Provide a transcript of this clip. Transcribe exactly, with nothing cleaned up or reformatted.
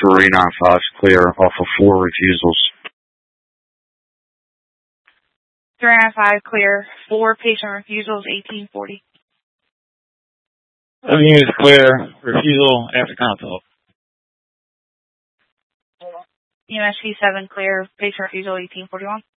three nine five is clear off of four refusals. three nine five clear. Four patient refusals, eighteen forty. eleven units clear. Refusal after consult. U M S P seven clear. Patient refusal, eighteen forty-one.